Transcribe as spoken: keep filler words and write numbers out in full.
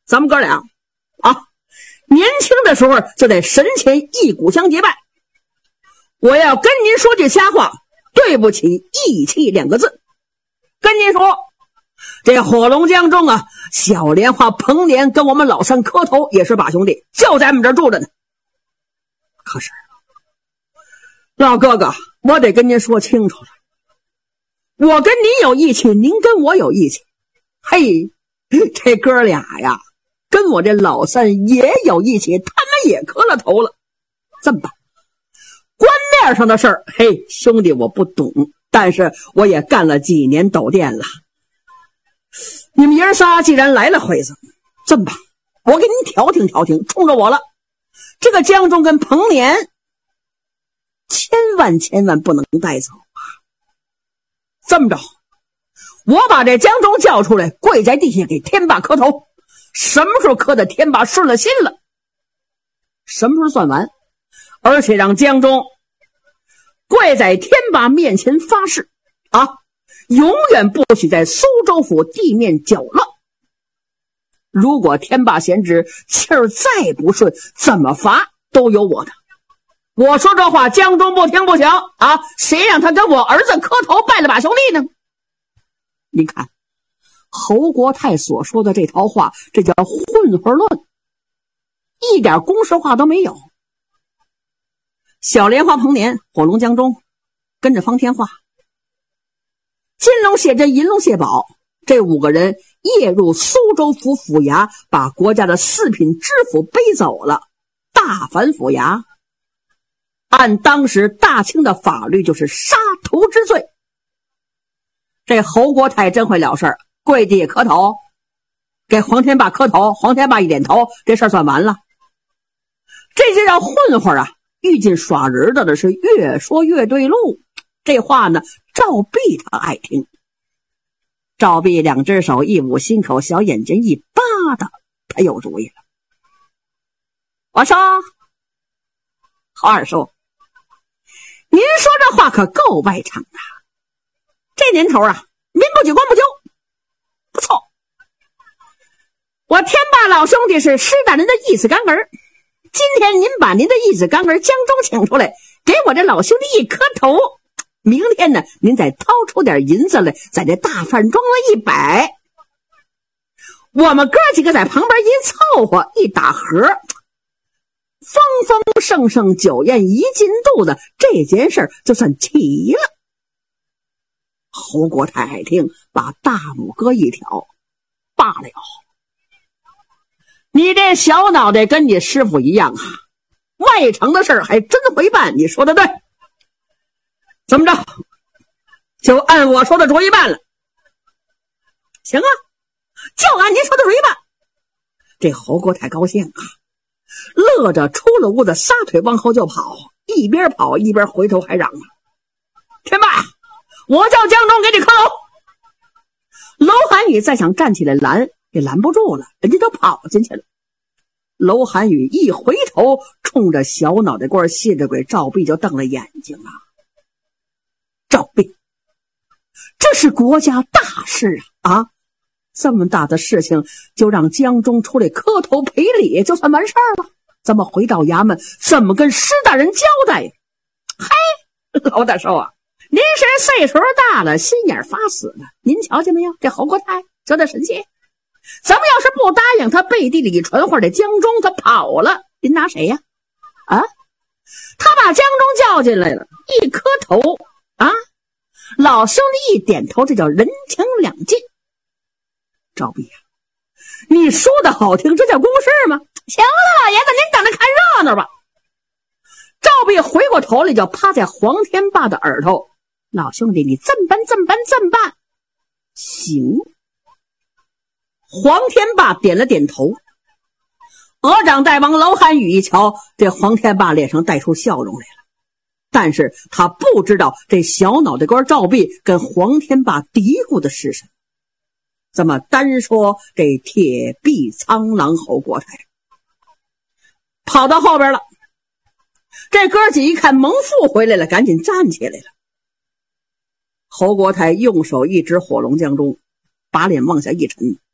咱们哥俩啊，年轻的时候就在神前一股相结拜。我要跟您说句瞎话，对不起义气两个字。跟您说，这火龙江中啊，小莲花彭莲跟我们老三磕头也是把兄弟，就在我们这儿住着呢。可是老哥哥，我得跟您说清楚了，我跟您有义气，您跟我有义气。嘿，这哥俩呀，跟我这老三也有义气，他们也磕了头了。这么办？官面上的事儿，嘿，兄弟我不懂，但是我也干了几年斗店了。你们爷仨既然来了回子，这么办？我给您调停调停，冲着我了。这个江中跟彭年，千万千万不能带走啊！这么着，我把这江中叫出来，跪在地下给天霸磕头。什么时候磕的天霸顺了心了，什么时候算完？而且让江中跪在天霸面前发誓啊，永远不许在苏州府地面搅乱。如果天霸贤侄气儿再不顺，怎么罚都有我的。我说这话江中不听不行啊，谁让他跟我儿子磕头拜了把兄弟呢？你看侯国泰所说的这套话，这叫混混论，一点公实话都没有。小莲花彭年、火龙江中跟着方天化，金龙谢真、银龙谢宝这五个人夜入苏州府府衙，把国家的四品知府背走了，大反府衙。按当时大清的法律，就是杀头之罪。这侯国泰真会了事儿，跪地磕头，给黄天霸磕头，黄天霸一点头，这事儿算完了。这就叫混混啊！遇见耍人的的是越说越对路，这话呢，赵弼他爱听。赵弼两只手一捂心口，小眼睛一扒拉，他有主意了。我说，侯二叔，您说这话可够外场的。这年头啊，民不举官不究，不错。我天霸老兄弟是施大人的义子干儿，今天您把您的义子干儿江中请出来，给我这老兄弟一磕头。明天呢，您再掏出点银子来，在这大饭庄子一摆，我们哥几个在旁边一凑合一打和，丰丰盛盛酒宴一进肚子，这件事就算齐了。侯国泰爱听，把大拇哥一挑，罢了，你这小脑袋跟你师傅一样啊，外城的事还真会办。你说的对，怎么着，就按我说的主意办了。行啊，就按您说的主意办。这侯国泰高兴啊，乐着出了屋子，撒腿往后就跑，一边跑一边回头还嚷啊，天霸，我叫江中给你磕头。楼寒雨再想站起来拦，也拦不住了，人家都跑进去了。楼寒雨一回头，冲着小脑袋瓜谢着鬼赵弼就瞪了眼睛啊。赵弼，这是国家大事啊！啊，这么大的事情就让江中出来磕头赔礼，就算完事儿了。咱们回到衙门，怎么跟施大人交代呀？嘿，老大寿啊，您是岁数大了，心眼发死了。您瞧见没有？这侯国泰这点神气，咱们要是不答应他，背地里传话，这江中他跑了，您拿谁呀？啊，他把江中叫进来了，一磕头啊，老兄弟一点头，这叫人情两尽。赵弼啊，你说的好听，这叫公事吗？行了，老爷子，您等着看热闹吧。赵弼回过头来，就趴在黄天霸的耳朵，老兄弟，你这么办，这么办，这么办，行。黄天霸点了点头。额长大王楼寒雨一瞧，这黄天霸脸上带出笑容来了，但是他不知道这小脑袋瓜赵弼跟黄天霸嘀咕的是什么。这么单说这铁臂苍狼侯国泰跑到后边了，这哥几一看蒙父回来了，赶紧站起来了。侯国泰用手一指火龙江中，把脸往下一沉，